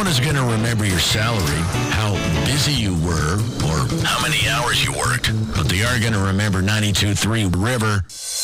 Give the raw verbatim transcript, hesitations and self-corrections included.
one is going to remember your salary, how busy you were, or how many hours you worked. But they are going to remember ninety-two point three River.